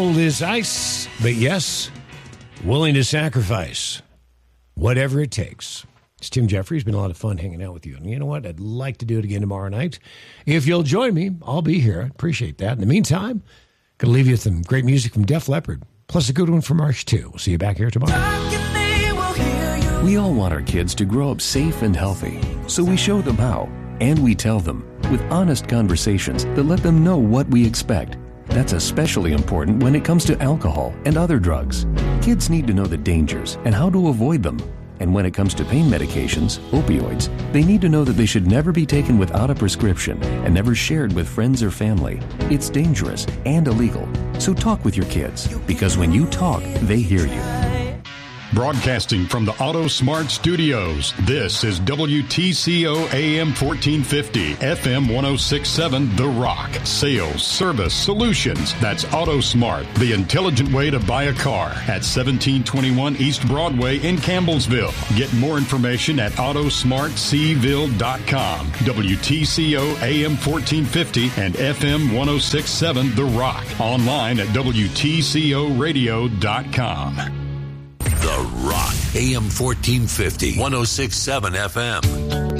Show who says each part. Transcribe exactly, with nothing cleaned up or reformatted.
Speaker 1: cold as ice, but yes, willing to sacrifice whatever it takes. It's Tim Jeffries. It's been a lot of fun hanging out with you. And you know what? I'd like to do it again tomorrow night. If you'll join me, I'll be here. Appreciate that. In the meantime, going to leave you with some great music from Def Leppard, plus a good one from March two. We'll see you back here tomorrow.
Speaker 2: We all want our kids to grow up safe and healthy, so we show them how, and we tell them with honest conversations that let them know what we expect. That's especially important when it comes to alcohol and other drugs. Kids need to know the dangers and how to avoid them. And when it comes to pain medications, opioids, they need to know that they should never be taken without a prescription and never shared with friends or family. It's dangerous and illegal. So talk with your kids, because when you talk, they hear you.
Speaker 3: Broadcasting from the Auto Smart Studios, this is W T C O A M fourteen fifty, F M ten sixty-seven, The Rock. Sales, service, solutions. That's Auto Smart, the intelligent way to buy a car. At seventeen twenty-one East Broadway in Campbellsville. Get more information at auto smart c ville dot com. W T C O A M fourteen fifty and F M ten sixty-seven, The Rock. Online at W T C O radio dot com.
Speaker 4: The Rock, A M fourteen fifty, ten sixty-seven F M.